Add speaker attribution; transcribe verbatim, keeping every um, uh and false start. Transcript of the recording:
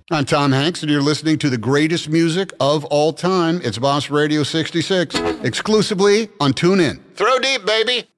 Speaker 1: I'm Tom Hanks, and you're listening to the greatest music of all time. It's Boss Radio sixty-six, exclusively on TuneIn. Throw deep, baby.